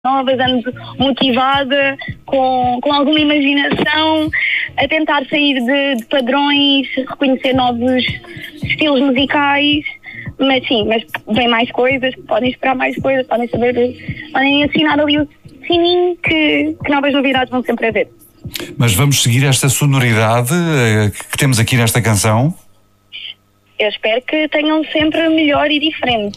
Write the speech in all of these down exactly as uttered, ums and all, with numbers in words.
novas, ando motivada, com, com alguma imaginação, a tentar sair de, de padrões, reconhecer novos estilos musicais, mas sim, mas vem mais coisas, podem esperar mais coisas, podem saber, podem assinar ali o sininho que, que novas novidades vão sempre haver. Mas vamos seguir esta sonoridade uh, que temos aqui nesta canção? Eu espero que tenham sempre melhor e diferente.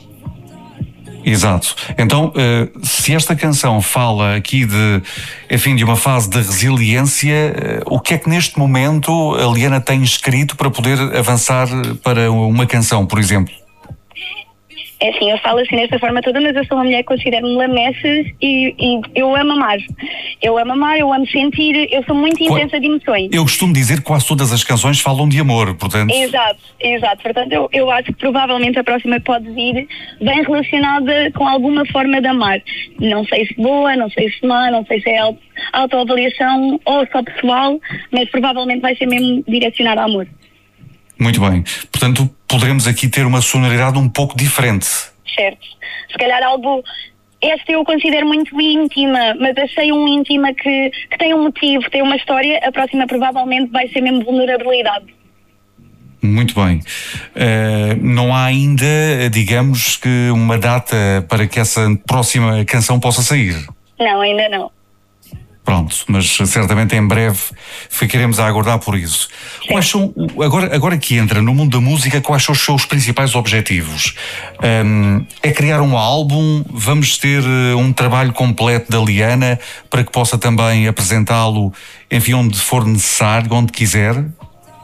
Exato. Então, uh, se esta canção fala aqui de, enfim, de uma fase de resiliência, uh, o que é que neste momento a Liana tem escrito para poder avançar para uma canção, por exemplo? É assim, eu falo assim desta forma toda, mas eu sou uma mulher que considero-me lamechas e, e eu amo amar. Eu amo amar, eu amo sentir, eu sou muito intensa de emoções. Eu costumo dizer que quase todas as canções falam de amor, portanto... Exato, exato. Portanto, eu, eu acho que provavelmente a próxima que pode vir bem relacionada com alguma forma de amar. Não sei se boa, não sei se má, não sei se é auto, autoavaliação ou só pessoal, mas provavelmente vai ser mesmo direcionada ao amor. Muito bem. Portanto, poderemos aqui ter uma sonoridade um pouco diferente. Certo. Se calhar algo... Esta eu considero muito íntima, mas achei um íntima que, que tem um motivo, tem uma história. A próxima provavelmente vai ser mesmo vulnerabilidade. Muito bem. Uh, não há ainda, digamos, que uma data para que essa próxima canção possa sair? Não, ainda não. Pronto, mas certamente em breve ficaremos a aguardar por isso. Sim. Quais são, agora, agora que entra no mundo da música, quais são os seus principais objetivos? Um, é criar um álbum? Vamos ter um trabalho completo da Liana para que possa também apresentá-lo, enfim, onde for necessário, onde quiser? Uh,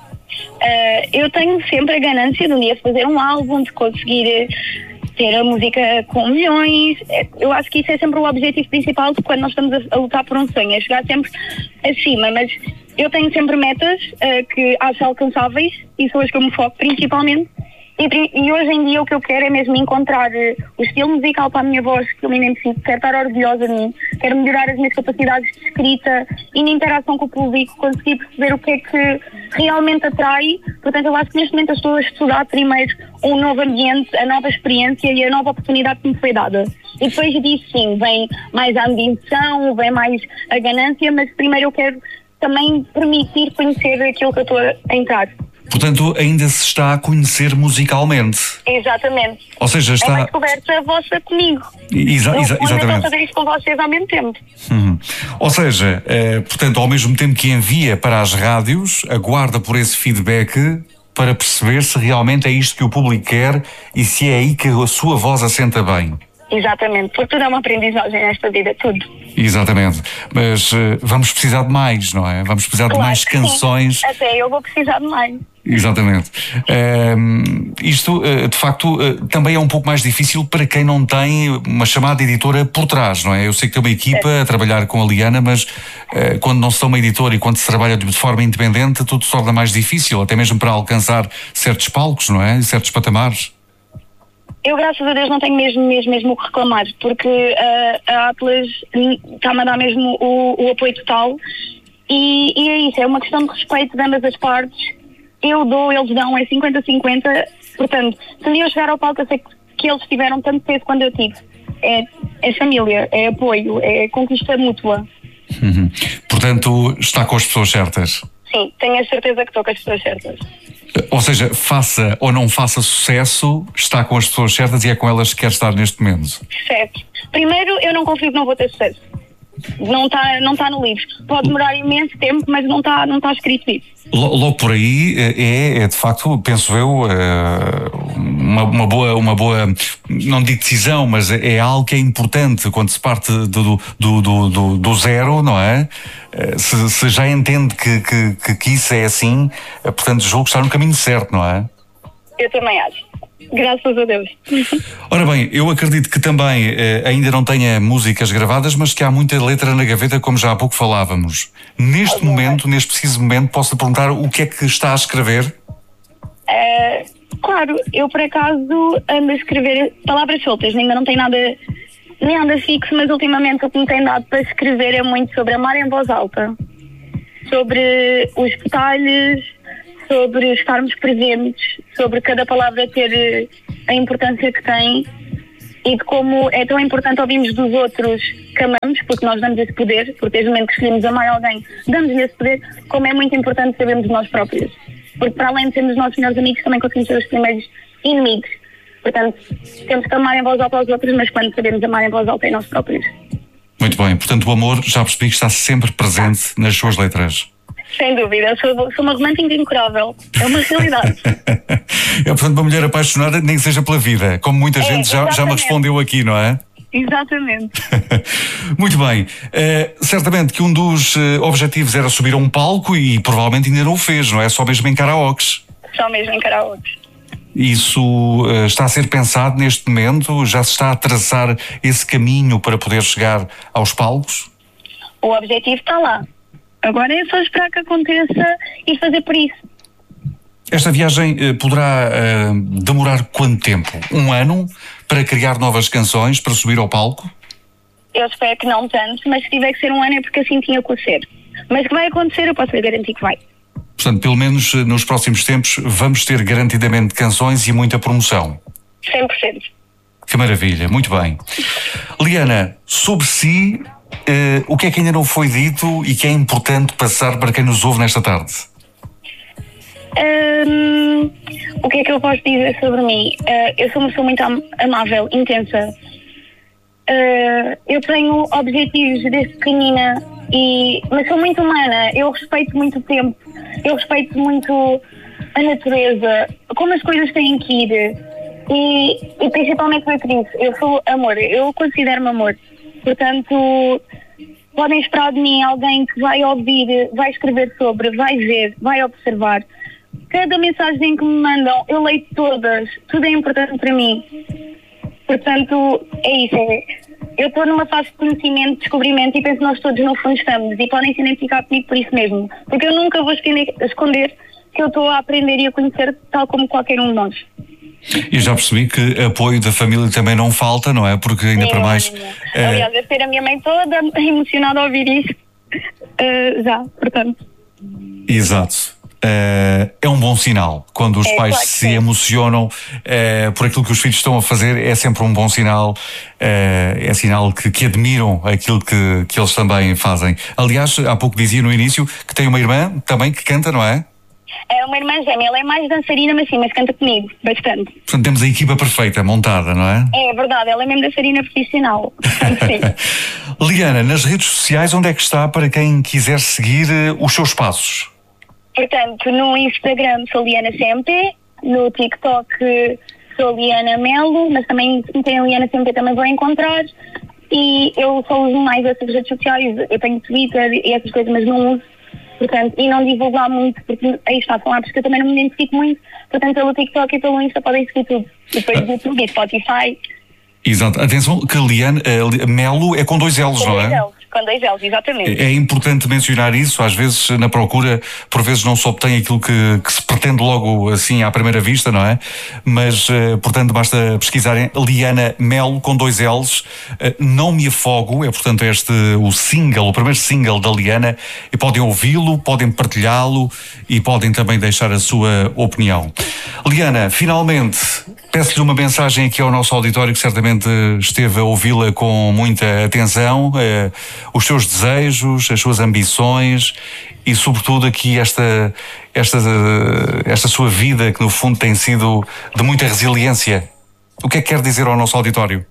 eu tenho sempre a ganância de um dia fazer um álbum, de conseguir ter a música com milhões. Eu acho que isso é sempre o objetivo principal de quando nós estamos a, a lutar por um sonho, é chegar sempre acima, mas eu tenho sempre metas uh, que acho alcançáveis e são as que eu me foco principalmente. E, e hoje em dia o que eu quero é mesmo encontrar uh, o estilo musical para a minha voz, que eu me identifico, quero estar orgulhosa de mim, quero melhorar as minhas capacidades de escrita e de interação com o público, conseguir perceber o que é que realmente atrai. Portanto, eu acho que neste momento eu estou a estudar primeiro um novo ambiente, a nova experiência e a nova oportunidade que me foi dada. E depois disso sim, vem mais a ambição, vem mais a ganância, mas primeiro eu quero também permitir conhecer aquilo que eu estou a entrar. Portanto, ainda se está a conhecer musicalmente. Exatamente. Ou seja, está... É uma descoberta vossa comigo. Exa exa eu, exatamente. Eu estou a fazer isto com vocês ao mesmo tempo. Uhum. Ou seja, eh, portanto, ao mesmo tempo que envia para as rádios, aguarda por esse feedback para perceber se realmente é isto que o público quer e se é aí que a sua voz assenta bem. Exatamente, porque tudo é uma aprendizagem nesta vida, tudo. Exatamente, mas uh, vamos precisar de mais, não é? Vamos precisar claro de mais canções. Sim. Até eu vou precisar de mais. Exatamente. Uh, isto, uh, de facto, uh, também é um pouco mais difícil para quem não tem uma chamada editora por trás, não é? Eu sei que tem uma equipa é. a trabalhar com a Liana, mas uh, quando não se tem uma editora e quando se trabalha de forma independente, tudo se torna mais difícil, até mesmo para alcançar certos palcos, não é? Certos patamares. Eu, graças a Deus, não tenho mesmo, mesmo, mesmo o que reclamar, porque uh, a Atlas está-me a dar mesmo o, o apoio total e, e é isso, é uma questão de respeito de ambas as partes. Eu dou, eles dão, é cinquenta a cinquenta, portanto, se um dia eu chegar ao palco, eu sei que, que eles tiveram tanto peso quando eu tive. É, é família, é apoio, é conquista mútua. Uhum. Portanto, está com as pessoas certas? Sim, tenho a certeza que estou com as pessoas certas. Ou seja, faça ou não faça sucesso, está com as pessoas certas e é com elas que quer estar neste momento. Certo. Primeiro, eu não confio que não vou ter sucesso. Não está não tá no livro. Pode demorar imenso tempo, mas não está não tá escrito isso. Logo por aí é, é de facto, penso eu, uma, uma boa, uma boa, não digo decisão, mas é algo que é importante quando se parte do, do, do, do, do zero, não é? Se, se já entende que, que, que isso é assim, portanto julgo que está no caminho certo, não é? Eu também acho. Graças a Deus. Ora bem, eu acredito que também eh, ainda não tenha músicas gravadas, mas que há muita letra na gaveta, como já há pouco falávamos. Neste Algum momento, é. neste preciso momento, posso perguntar o que é que está a escrever? Uh, claro, eu por acaso ando a escrever palavras soltas, ainda não tem nada, nem nada fixo, mas ultimamente o que me tem dado para escrever é muito sobre amar em voz alta, sobre os detalhes, sobre estarmos presentes, sobre cada palavra ter a importância que tem e de como é tão importante ouvirmos dos outros que amamos, porque nós damos esse poder, porque desde o momento que escolhemos amar alguém, damos-lhe esse poder, como é muito importante sabermos de nós próprios. Porque para além de sermos os nossos melhores amigos, também conseguimos ser os primeiros inimigos. Portanto, temos que amar em voz alta aos outros, mas quando sabemos amar em voz alta em nós próprios. Muito bem, portanto o amor, já percebi que está sempre presente nas suas letras. Sem dúvida, eu sou, sou uma romântica incurável, é uma realidade. É, portanto, uma mulher apaixonada, nem que seja pela vida, como muita é, gente já, já me respondeu aqui, não é? Exatamente. Muito bem. Uh, certamente que um dos uh, objetivos era subir a um palco e provavelmente ainda não o fez, não é? Só mesmo em karaokes. Só mesmo em karaokes. Isso uh, está a ser pensado neste momento? Já se está a traçar esse caminho para poder chegar aos palcos? O objetivo está lá. Agora é só esperar que aconteça e fazer por isso. Esta viagem uh, poderá uh, demorar quanto tempo? Um ano para criar novas canções, para subir ao palco? Eu espero que não tanto, mas se tiver que ser um ano é porque assim tinha que ser. Mas que vai acontecer, eu posso lhe garantir que vai. Portanto, pelo menos uh, nos próximos tempos vamos ter garantidamente canções e muita promoção. cem por cento. Que maravilha, muito bem. Liana, sobre si, uh, o que é que ainda não foi dito e que é importante passar para quem nos ouve nesta tarde? Um, o que é que eu posso dizer sobre mim? Uh, eu sou uma pessoa muito am- amável, intensa. Uh, eu tenho objetivos desde pequenina, e, mas sou muito humana. Eu respeito muito o tempo, eu respeito muito a natureza, como as coisas têm que ir. E, e principalmente foi por isso. Eu sou amor, eu considero-me amor. Portanto, podem esperar de mim alguém que vai ouvir, vai escrever sobre, vai ver, vai observar. Cada mensagem que me mandam, eu leio todas. Tudo é importante para mim. Portanto, é isso. É, eu estou numa fase de conhecimento, de descobrimento, e penso que nós todos no fundo estamos. E podem se identificar comigo por isso mesmo. Porque eu nunca vou esconder que eu estou a aprender e a conhecer tal como qualquer um de nós. E já percebi que apoio da família também não falta, não é? Porque ainda Sim, para mais... É... Aliás, deve ter a minha mãe toda emocionada a ouvir isto. Uh, já, portanto. Exato. Uh, é um bom sinal. Quando os é, pais claro se sim. emocionam uh, por aquilo que os filhos estão a fazer, é sempre um bom sinal. Uh, é sinal que, que admiram aquilo que, que eles também fazem. Aliás, há pouco dizia no início que tem uma irmã também que canta, não é? É uma irmã gêmea, ela é mais dançarina, mas sim, mas canta comigo, bastante. Portanto, temos a equipa perfeita, montada, não é? É verdade, ela é mesmo dançarina profissional. Sim. Liana, nas redes sociais, onde é que está para quem quiser seguir uh, os seus passos? Portanto, no Instagram sou Liana C M P, no TikTok sou Liana Melo, mas também se tem a Liana C M P também vou encontrar. E eu só uso mais essas redes sociais, eu tenho Twitter e essas coisas, mas não uso. Portanto, e não divulgar muito, porque aí está, são apps que eu também não me identifico muito. Portanto, pelo TikTok e pelo Insta podem seguir tudo. Depois do YouTube e Spotify. Exato. Atenção que Liana, uh, Melo é com dois L's, com não dois é? L's, com dois L's, exatamente. É, é importante mencionar isso. Às vezes, na procura, por vezes não se obtém aquilo que, que se pretende logo assim à primeira vista, não é? Mas, uh, portanto, basta pesquisarem Liana Melo com dois L's. Uh, Não Me Afogo, é portanto este o single, o primeiro single da Liana, e podem ouvi-lo, podem partilhá-lo e podem também deixar a sua opinião. Liana, finalmente, peço-lhe uma mensagem aqui ao nosso auditório que certamente esteve a ouvi-la com muita atenção, eh, os seus desejos, as suas ambições e sobretudo aqui esta, esta, esta sua vida que no fundo tem sido de muita resiliência. O que é que quer dizer ao nosso auditório?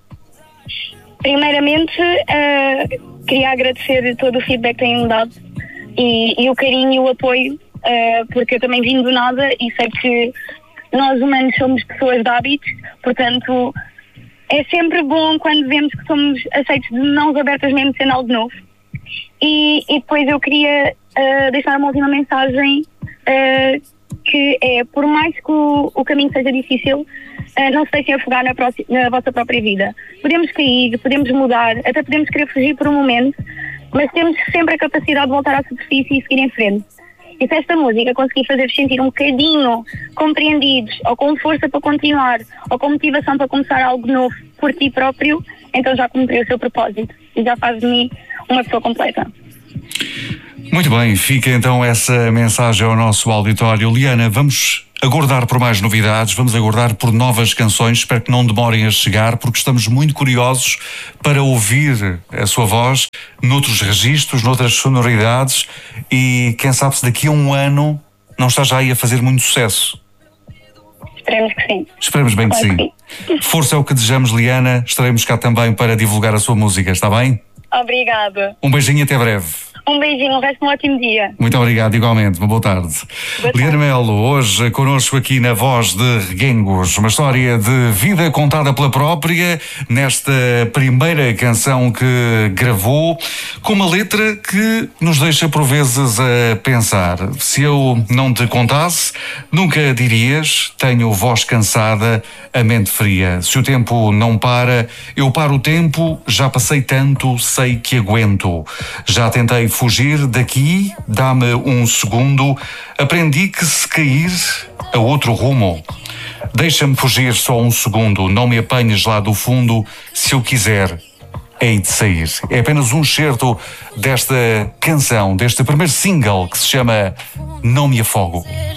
Primeiramente, uh, queria agradecer todo o feedback que têm dado e, e o carinho e o apoio, uh, porque eu também vim do nada e sei que nós humanos somos pessoas de hábitos, portanto é sempre bom quando vemos que somos aceitos de mãos abertas mesmo sendo algo novo. E, e depois eu queria uh, deixar uma última mensagem uh, que é, por mais que o, o caminho seja difícil, uh, não se deixem afogar na, próxima, na vossa própria vida. Podemos cair, podemos mudar, até podemos querer fugir por um momento, mas temos sempre a capacidade de voltar à superfície e seguir em frente. E se esta música conseguir fazer-vos sentir um bocadinho compreendidos, ou com força para continuar, ou com motivação para começar algo novo por ti próprio, então já cumpriu o seu propósito e já faz de mim uma pessoa completa. Muito bem, fica então essa mensagem ao nosso auditório. Liana, vamos aguardar por mais novidades, vamos aguardar por novas canções, espero que não demorem a chegar, porque estamos muito curiosos para ouvir a sua voz noutros registros, noutras sonoridades e quem sabe se daqui a um ano não está já aí a fazer muito sucesso. Esperemos que sim. Esperemos bem que Claro sim. que sim. Força é o que desejamos, Liana. Estaremos cá também para divulgar a sua música, está bem? Obrigada. Um beijinho e até breve. Um beijinho, o resto de um ótimo dia. Muito obrigado, igualmente. Uma boa tarde. Boa tarde. Liana Melo, hoje connosco aqui na Voz de Reguengos, uma história de vida contada pela própria, nesta primeira canção que gravou, com uma letra que nos deixa por vezes a pensar. Se eu não te contasse, nunca dirias, tenho voz cansada, a mente fria. Se o tempo não para, eu paro o tempo, já passei tanto, sei que aguento. Já tentei fugir daqui, dá-me um segundo, aprendi que se cair a outro rumo. Deixa-me fugir só um segundo, não me apanhes lá do fundo, se eu quiser, hei de sair. É apenas um excerto desta canção, deste primeiro single que se chama Não Me Afogo.